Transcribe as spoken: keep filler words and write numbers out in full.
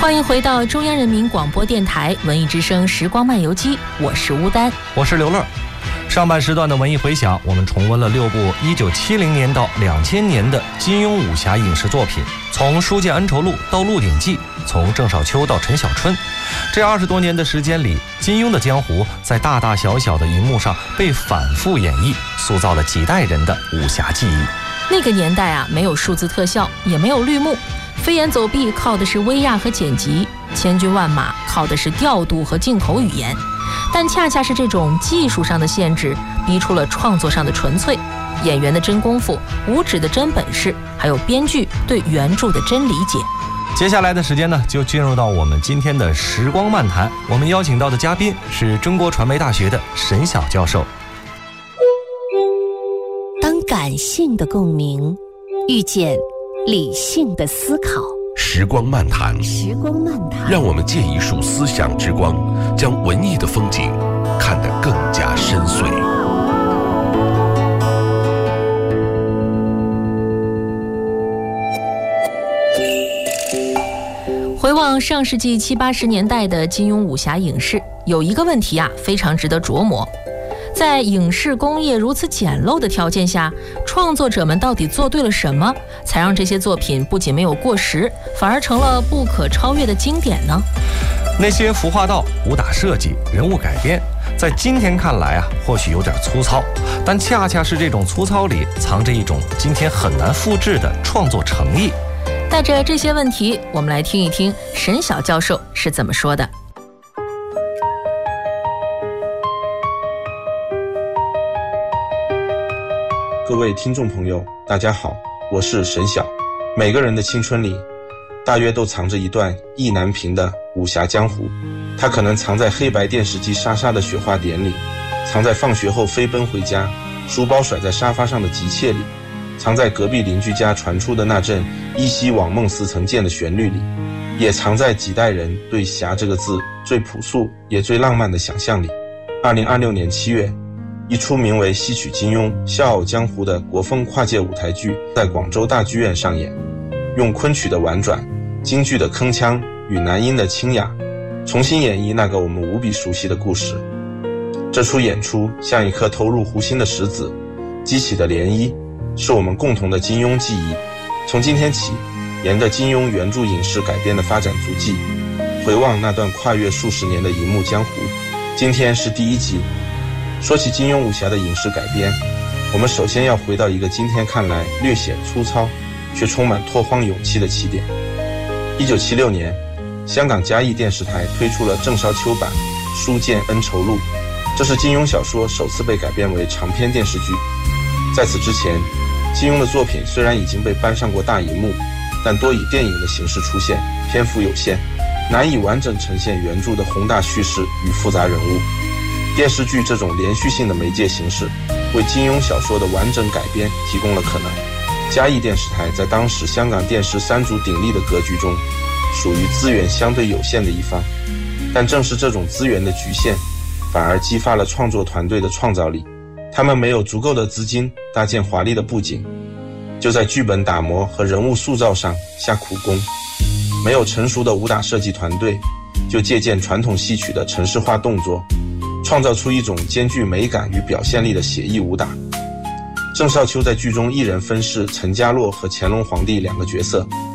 欢迎回到中央人民广播电台文艺之声时光漫游记，我是吴丹， 我是刘乐。上半时段的文艺回响，我们重温了六部一九七零年到两千年的金庸武侠影视作品，从《书剑恩仇录》到《鹿鼎记》，从郑少秋到陈小春。这二十多年的时间里，金庸的江湖在大大小小的荧幕上被反复演绎，塑造了几代人的武侠记忆。 那个年代啊，没有数字特效，也没有绿幕，飞檐走壁靠的是威亚和剪辑，千军万马靠的是调度和镜头语言。但恰恰是这种技术上的限制，逼出了创作上的纯粹，演员的真功夫，武指的真本事，还有编剧对原著的真理解。 接下来的时间呢，就进入到我们今天的时光漫谈。我们邀请到的嘉宾是中国传媒大学的沈晓教授。 当感性的共鸣遇见理性的思考， 时光漫谈， 时光漫谈， 让我们借一束思想之光，将文艺的风景看得更加深邃。 回望上世纪七八十年代的金庸武侠影视，有一个问题啊，非常值得琢磨。在影视工业如此简陋的条件下，创作者们到底做对了什么，才让这些作品不仅没有过时，反而成了不可超越的经典呢？ 那些服化道、武打设计、人物改编，在今天看来啊，或许有点粗糙，但恰恰是这种粗糙里藏着一种今天很难复制的创作诚意。 带着这些问题，我们来听一听沈晓教授是怎么说的。 各位听众朋友，大家好，我是沈晓。每个人的青春里，大约都藏着一段意难平的武侠江湖。它可能藏在黑白电视机沙沙的雪花点里，藏在放学后飞奔回家，书包甩在沙发上的急切里，藏在隔壁邻居家传出的那阵依稀往梦似曾见的旋律里，也藏在几代人对侠这个字最朴素也最浪漫的想象里。二零二六年七月，一出名为《戏曲金庸笑傲江湖》的国风跨界舞台剧在广州大剧院上演，用昆曲的婉转、京剧的铿锵与南音的清雅，重新演绎那个我们无比熟悉的故事。这出演出像一颗投入湖心的石子，激起的涟漪是我们共同的金庸记忆。从今天起，沿着金庸原著影视改编的发展足迹，回望那段跨越数十年的荧幕江湖。今天是第一集。说起金庸武侠的影视改编，我们首先要回到一个今天看来略显粗糙却充满拓荒勇气的起点。一九七六年，香港嘉义电视台推出了郑少秋版《书剑恩仇录》，这是金庸小说首次被改编为长篇电视剧。在此之前，金庸的作品虽然已经被搬上过大荧幕，但多以电影的形式出现，篇幅有限，难以完整呈现原著的宏大叙事与复杂人物。电视剧这种连续性的媒介形式，为金庸小说的完整改编提供了可能。嘉义电视台在当时香港电视三足鼎立的格局中，属于资源相对有限的一方，但正是这种资源的局限，反而激发了创作团队的创造力。他们没有足够的资金搭建华丽的布景，就在剧本打磨和人物塑造上下苦功；没有成熟的武打设计团队，就借鉴传统戏曲的程式化动作，创造出一种兼具美感与表现力的写意武打。郑少秋在剧中一人分饰陈家洛和乾隆皇帝两个角色，